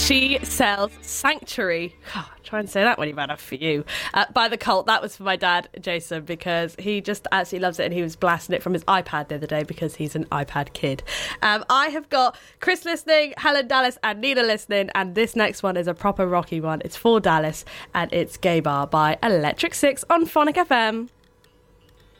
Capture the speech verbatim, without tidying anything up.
She Sells Sanctuary. Oh, try and say that when you've had a few. Uh, by The Cult. That was for my dad, Jason, because he just absolutely loves it, and he was blasting it from his iPad the other day because he's an iPad kid. Um, I have got Chris listening, Helen Dallas and Nina listening, and this next one is a proper rocky one. It's for Dallas, and it's Gay Bar by Electric Six on Phonic F M.